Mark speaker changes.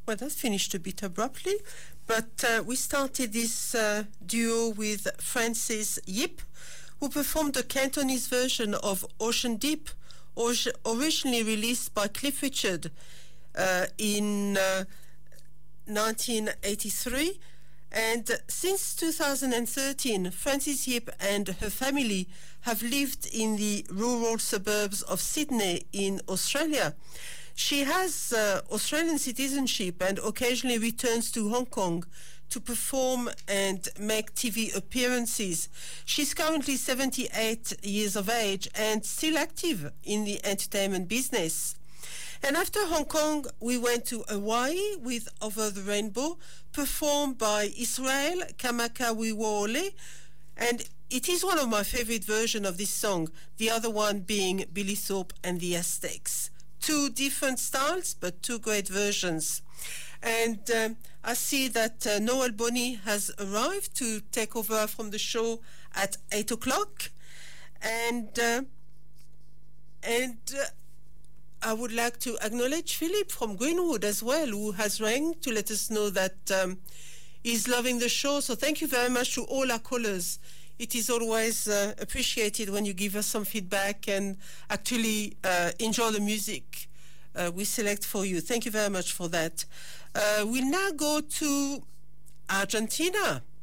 Speaker 1: Well, that finished a bit abruptly, but we started this duo with Francis Yip, who performed the Cantonese version of Ocean Deep, originally released by Cliff Richard in 1983. And since 2013, Francis Yip and her family have lived in the rural suburbs of Sydney in Australia. She has Australian citizenship and occasionally returns to Hong Kong to perform and make TV appearances. She's currently 78 years of age and still active in the entertainment business. And after Hong Kong, we went to Hawaii with Over the Rainbow, performed by Israel Kamakawiwo'ole, and it is one of my favorite versions of this song, the other one being Billy Thorpe and the Aztecs. Two different styles, but two great versions. And I see that Noel Bonny has arrived to take over from the show at 8 o'clock. And I would like to acknowledge Philip from Greenwood as well, who has rang to let us know that he's loving the show. So thank you very much to all our callers. It is always appreciated when you give us some feedback and actually enjoy the music we select for you. Thank you very much for that. We'll now go to Argentina.